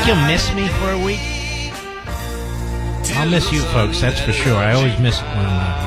you'll miss me for a week? I'll miss you folks, that's for sure. I always miss it when I'm not